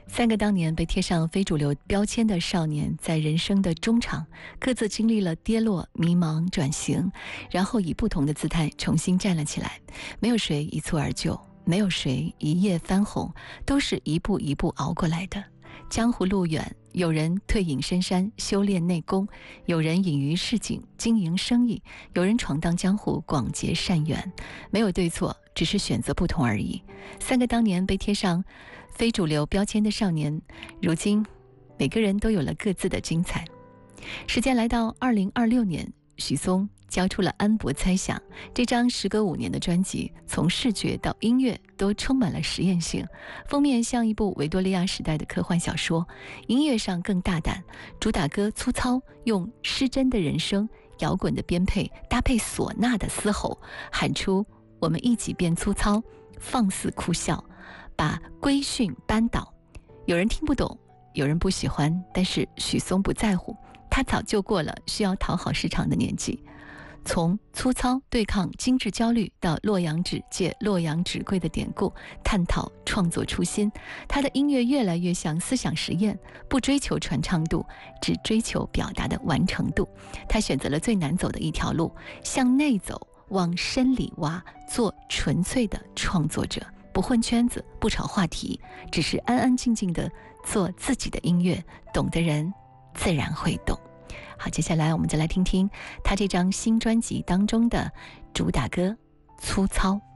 三个当年被贴上非主流标签的少年，在人生的中场，各自经历了跌落、迷茫、转型，然后以不同的姿态重新站了起来。没有谁一蹴而就，没有谁一夜翻红，都是一步一步熬过来的。江湖路远，有人退隐深山修炼内功，有人隐于市井经营生意，有人闯荡江湖广结善缘。没有对错，只是选择不同而已。三个当年被贴上非主流标签的少年，如今每个人都有了各自的精彩。时间来到2026年，许嵩交出了《安博猜想》这张时隔5年的专辑，从视觉到音乐都充满了实验性，封面像一部维多利亚时代的科幻小说，音乐上更大胆，主打歌粗糙，用失真的人声、摇滚的编配搭配唢呐的嘶吼，喊出我们一起变粗糙，放肆哭笑，把规训扳倒。有人听不懂，有人不喜欢，但是许嵩不在乎，他早就过了需要讨好市场的年纪。从粗糙对抗精致焦虑，到洛阳纸借洛阳纸贵的典故，探讨创作初心，他的音乐越来越像思想实验，不追求传唱度，只追求表达的完成度。他选择了最难走的一条路，向内走，往深里挖，做纯粹的创作者，不混圈子，不炒话题，只是安安静静的做自己的音乐，懂的人自然会懂。好，接下来我们再来听听他这张新专辑当中的主打歌《粗糙》。